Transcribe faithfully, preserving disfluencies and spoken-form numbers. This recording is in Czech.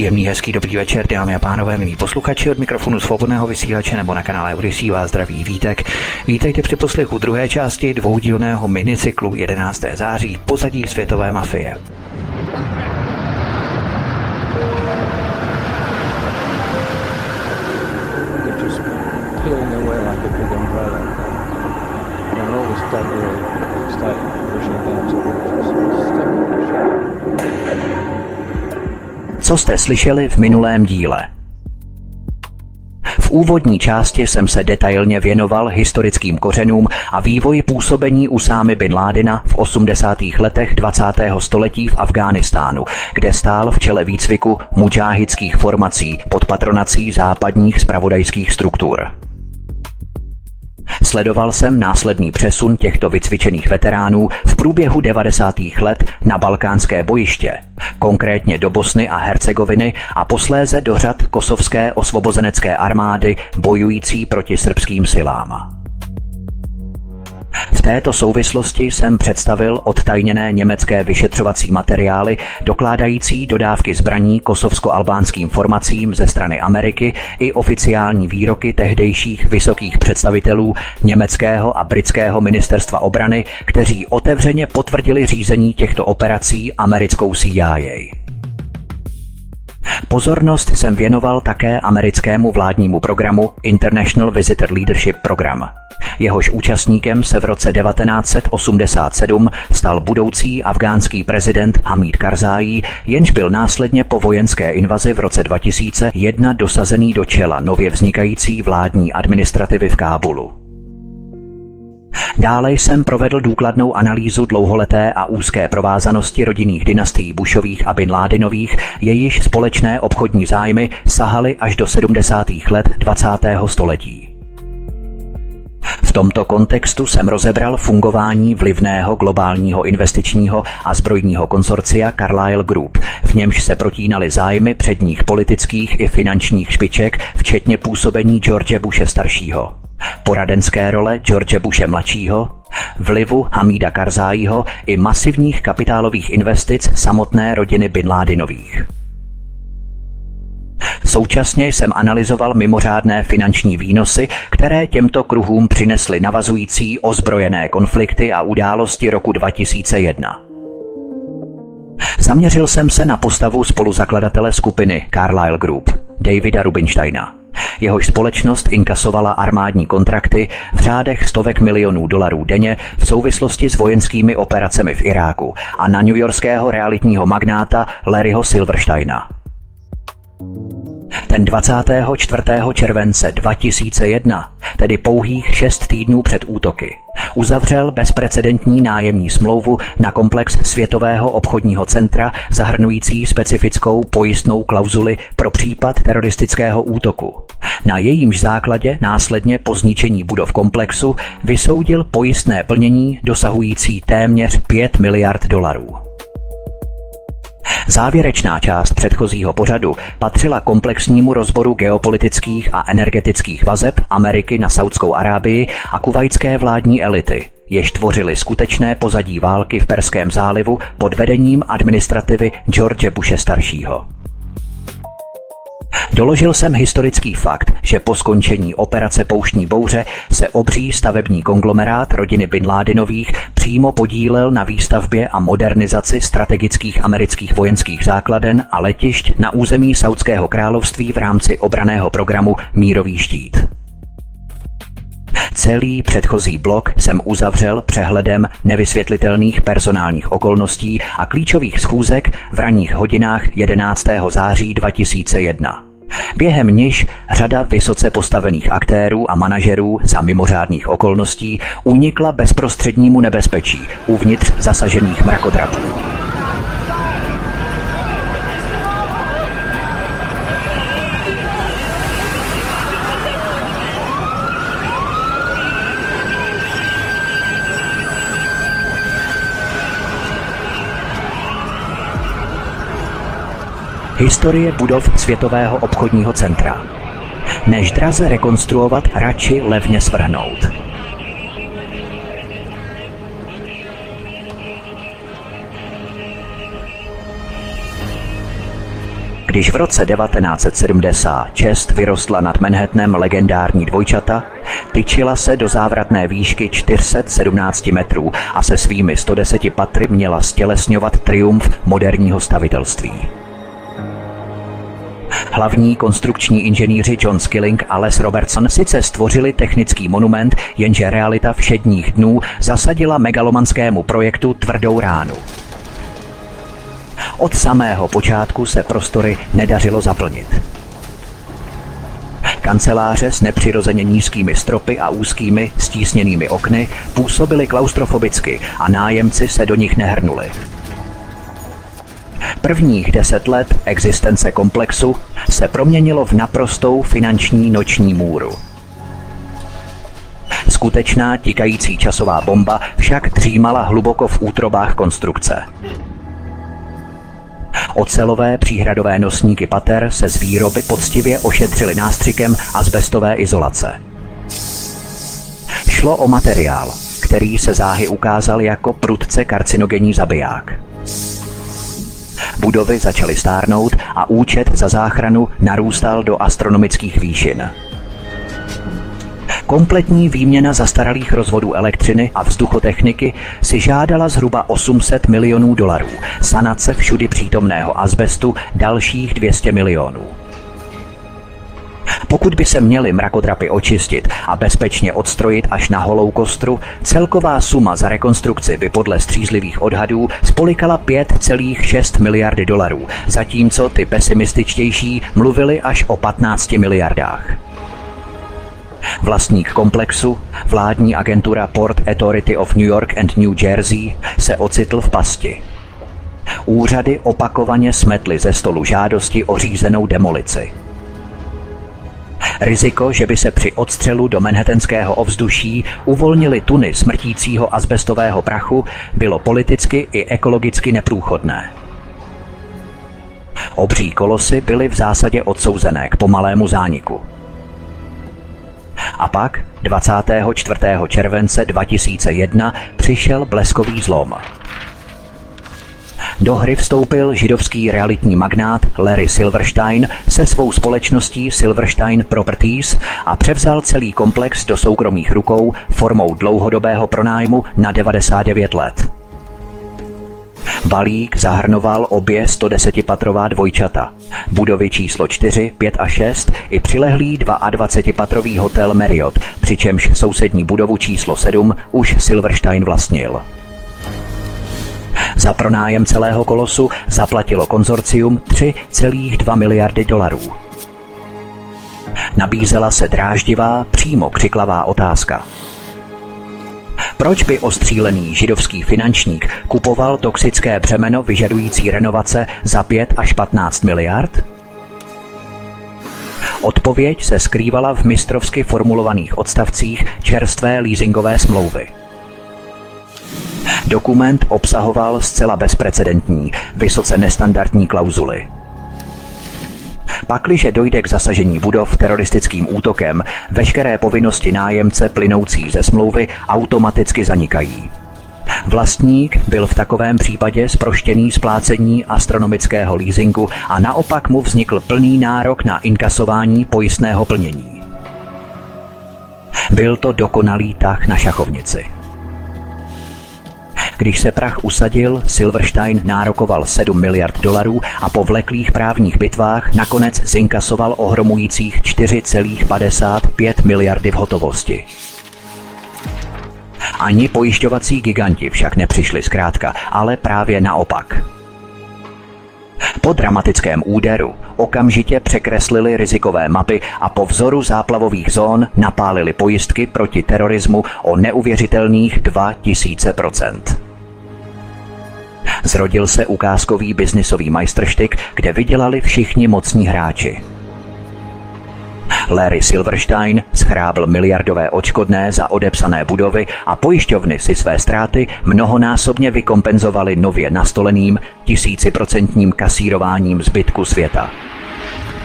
Příjemný, hezký, dobrý večer, dámy a pánové, milí posluchači, od mikrofonu Svobodného vysílače nebo na kanále Odyssey vás zdraví Vítek. Vítejte při poslechu druhé části dvoudílného minicyklu jedenáctého září Pozadí světové mafie. Co jste slyšeli v minulém díle? V úvodní části jsem se detailně věnoval historickým kořenům a vývoji působení Usámy bin Ládina v osmdesátých letech dvacátého století v Afghánistánu, kde stál v čele výcviku mudžáhidských formací pod patronací západních zpravodajských struktur. Sledoval jsem následný přesun těchto vycvičených veteránů v průběhu devadesátých let na balkánské bojiště, konkrétně do Bosny a Hercegoviny a posléze do řad kosovské osvobozenecké armády bojující proti srbským silám. V této souvislosti jsem představil odtajněné německé vyšetřovací materiály dokládající dodávky zbraní kosovsko-albánským formacím ze strany Ameriky i oficiální výroky tehdejších vysokých představitelů německého a britského ministerstva obrany, kteří otevřeně potvrdili řízení těchto operací americkou C I A. Pozornost jsem věnoval také americkému vládnímu programu International Visitor Leadership Program. Jehož účastníkem se v roce devatenáct set osmdesát sedm stal budoucí afgánský prezident Hamid Karzai, jenž byl následně po vojenské invazi v roce dva tisíce jedna dosazený do čela nově vznikající vládní administrativy v Kábulu. Dále jsem provedl důkladnou analýzu dlouholeté a úzké provázanosti rodinných dynastií Bushových a Bin Ládinových, jejichž společné obchodní zájmy sahaly až do sedmdesátých let dvacátého století. V tomto kontextu jsem rozebral fungování vlivného globálního investičního a zbrojního konsorcia Carlyle Group, v němž se protínaly zájmy předních politických i finančních špiček, včetně působení George Bushe staršího, poradenské role George Bushe mladšího, vlivu Hamida Karzaiho i masivních kapitálových investic samotné rodiny Bin Ládinových. Současně jsem analyzoval mimořádné finanční výnosy, které těmto kruhům přinesly navazující ozbrojené konflikty a události roku dva tisíce jedna. Zaměřil jsem se na postavu spoluzakladatele skupiny Carlyle Group, Davida Rubinsteina. Jehož společnost inkasovala armádní kontrakty v řádech stovek milionů dolarů denně v souvislosti s vojenskými operacemi v Iráku a na newyorského realitního magnáta Larryho Silversteina. Ten dvacátého čtvrtého července dva tisíce jedna, tedy pouhých šest týdnů před útoky, uzavřel bezprecedentní nájemní smlouvu na komplex Světového obchodního centra zahrnující specifickou pojistnou klauzuli pro případ teroristického útoku. Na jejímž základě následně po zničení budov komplexu vysoudil pojistné plnění dosahující téměř pět miliard dolarů. Závěrečná část předchozího pořadu patřila komplexnímu rozboru geopolitických a energetických vazeb Ameriky na Saudskou Arábii a kuvajské vládní elity, jež tvořily skutečné pozadí války v Perském zálivu pod vedením administrativy George Bushe staršího. Doložil jsem historický fakt, že po skončení operace Pouštní bouře se obří stavební konglomerát rodiny Bin Ládinových přímo podílel na výstavbě a modernizaci strategických amerických vojenských základen a letišť na území Saudského království v rámci obranného programu Mírový štít. Celý předchozí blok jsem uzavřel přehledem nevysvětlitelných personálních okolností a klíčových schůzek v ranních hodinách jedenáctého září dva tisíce jedna. Během niž řada vysoce postavených aktérů a manažerů za mimořádných okolností unikla bezprostřednímu nebezpečí uvnitř zasažených mrakodrapů. Historie budov Světového obchodního centra. Než draze rekonstruovat, radši levně svrhnout. Když v roce devatenáct set sedmdesát šest vyrostla nad Manhattanem legendární dvojčata, tyčila se do závratné výšky čtyři sta sedmnáct metrů a se svými sto deseti patry měla stělesňovat triumf moderního stavitelství. Hlavní konstrukční inženýři John Skilling a Les Robertson sice stvořili technický monument, jenže realita všedních dnů zasadila megalomanskému projektu tvrdou ránu. Od samého počátku se prostory nedařilo zaplnit. Kanceláře s nepřirozeně nízkými stropy a úzkými stísněnými okny působily klaustrofobicky a nájemci se do nich nehrnuli. Prvních deset let existence komplexu se proměnilo v naprostou finanční noční můru. Skutečná tikající časová bomba však dřímala hluboko v útrobách konstrukce. Ocelové příhradové nosníky pater se z výroby poctivě ošetřily nástřikem azbestové izolace. Šlo o materiál, který se záhy ukázal jako prudce karcinogenní zabiják. Budovy začaly stárnout a účet za záchranu narůstal do astronomických výšin. Kompletní výměna zastaralých rozvodů elektřiny a vzduchotechniky si žádala zhruba osm set milionů dolarů, sanace všudy přítomného azbestu dalších dvě stě milionů. Pokud by se měly mrakodrapy očistit a bezpečně odstrojit až na holou kostru, celková suma za rekonstrukci by podle střízlivých odhadů spolikala pět celá šest miliardy dolarů, zatímco ty pesimističtější mluvili až o patnácti miliardách. Vlastník komplexu, vládní agentura Port Authority of New York and New Jersey, se ocitl v pasti. Úřady opakovaně smetly ze stolu žádosti o řízenou demolici. Riziko, že by se při odstřelu do manhattanského ovzduší uvolnily tuny smrtícího azbestového prachu, bylo politicky i ekologicky neprůchodné. Obří kolosy byly v zásadě odsouzené k pomalému zániku. A pak dvacátého čtvrtého července dva tisíce jedna přišel bleskový zlom. Do hry vstoupil židovský realitní magnát Larry Silverstein se svou společností Silverstein Properties a převzal celý komplex do soukromých rukou formou dlouhodobého pronájmu na devadesát devět let. Balík zahrnoval obě sto desetipatrová dvojčata, budovy číslo čtyři, pět a šest i přilehlý dvaadvacetipatrový hotel Marriott, přičemž sousední budovu číslo sedm už Silverstein vlastnil. Za pronájem celého kolosu zaplatilo konzorcium tři celá dva miliardy dolarů. Nabízela se dráždivá, přímo křiklavá otázka. Proč by ostřílený židovský finančník kupoval toxické břemeno vyžadující renovace za pět až patnáct miliard? Odpověď se skrývala v mistrovsky formulovaných odstavcích čerstvé leasingové smlouvy. Dokument obsahoval zcela bezprecedentní, vysoce nestandardní klauzuly. Pakliže dojde k zasažení budov teroristickým útokem, veškeré povinnosti nájemce plynoucí ze smlouvy automaticky zanikají. Vlastník byl v takovém případě zproštěný splácení astronomického leasingu a naopak mu vznikl plný nárok na inkasování pojistného plnění. Byl to dokonalý tah na šachovnici. Když se prach usadil, Silverstein nárokoval sedm miliard dolarů a po vleklých právních bitvách nakonec zinkasoval ohromujících čtyři celá padesát pět miliardy v hotovosti. Ani pojišťovací giganti však nepřišli zkrátka, ale právě naopak. Po dramatickém úderu okamžitě překreslili rizikové mapy a po vzoru záplavových zón napálili pojistky proti terorismu o neuvěřitelných dva tisíce procent. Zrodil se ukázkový biznisový majstrštyk, kde vydělali všichni mocní hráči. Larry Silverstein schrábl miliardové odškodné za odepsané budovy a pojišťovny si své ztráty mnohonásobně vykompenzovaly nově nastoleným tisíciprocentním kasírováním zbytku světa.